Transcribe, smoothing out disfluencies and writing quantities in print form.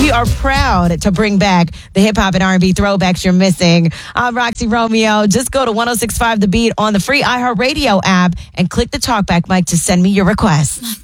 We are proud to bring back the hip-hop and R&B throwbacks you're missing. I'm Roxy Romeo. Just go to 106.5 The Beat on the free iHeartRadio app and click the talkback mic to send me your request.